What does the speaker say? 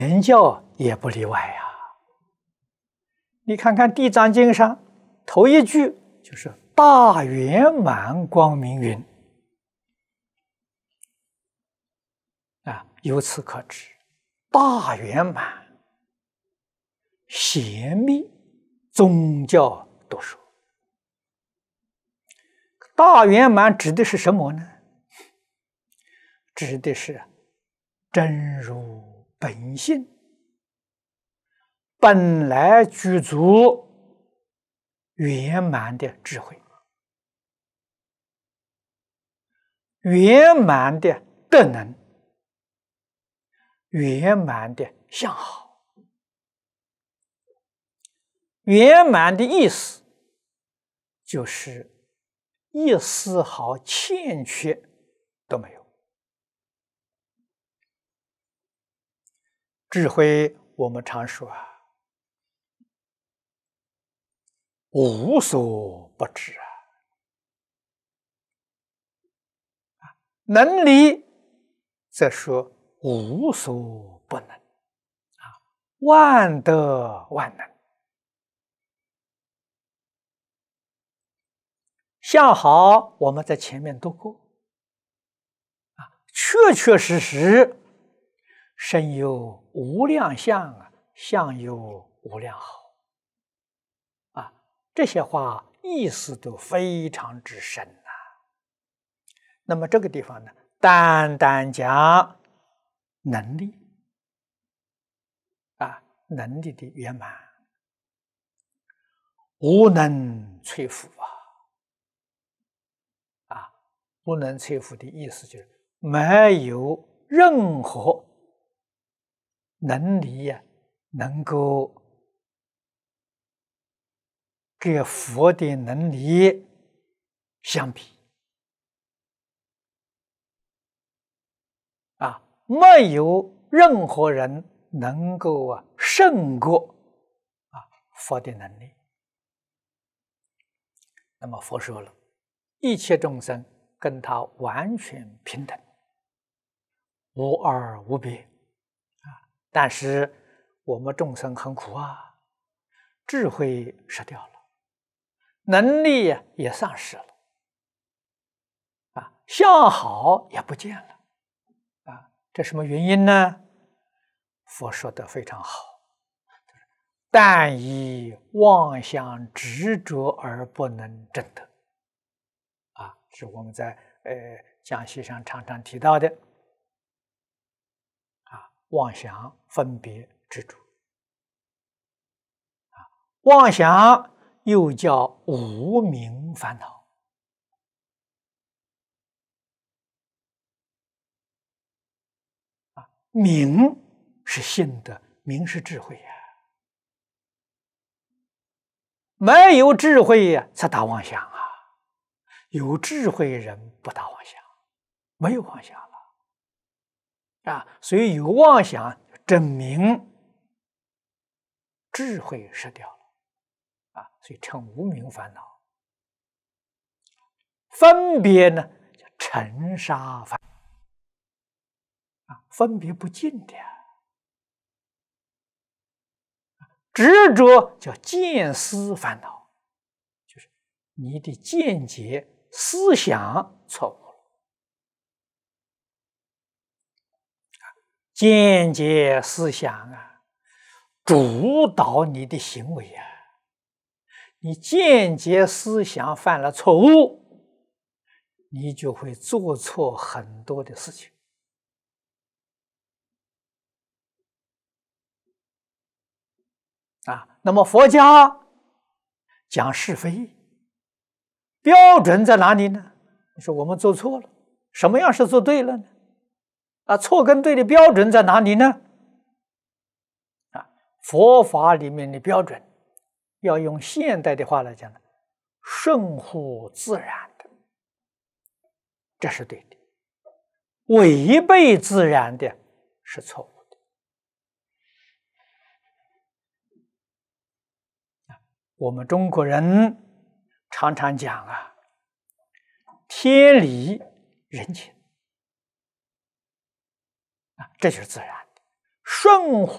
言教也不例外呀。你看看《地藏经》上头一句就是“大圆满光明云”，由此可知，大圆满、显密宗教都说。大圆满指的是什么呢？指的是真如本性，本来具足圆满的智慧，圆满的德能，圆满的相好。圆满的意思就是一丝毫欠缺都没有。智慧我们常说无所不知能力则说无所不能万德万能。相好我们在前面读过确确实实身有无量相相有无量好这些话意思都非常之深那么这个地方呢，单单讲能力能力的圆满，无能摧伏无能摧伏的意思就是没有任何能力能够跟佛的能力相比没有任何人能够胜过佛的能力。那么佛说了，一切众生跟他完全平等，无二无别但是我们众生很苦智慧失掉了，能力也丧失了相好也不见了这什么原因呢？佛说的非常好，但以妄想执着而不能证得是我们在讲习上常常提到的妄想分别执着妄想又叫无明烦恼明是性德，明是智慧没有智慧才打妄想有智慧人不打妄想，没有妄想了所以有妄想证明智慧失掉了所以称无明烦恼。分别呢叫尘沙烦分别不尽的执着叫见思烦恼，就是你的见解思想错误了见解思想主导你的行为你见解思想犯了错误，你就会做错很多的事情那么佛家讲是非标准在哪里呢？你说我们做错了，什么样是做对了呢？错跟对的标准在哪里呢？佛法里面的标准要用现代的话来讲呢，顺乎自然的，这是对的，违背自然的是错误的我们中国人常常讲天理人情这就是自然的， 顺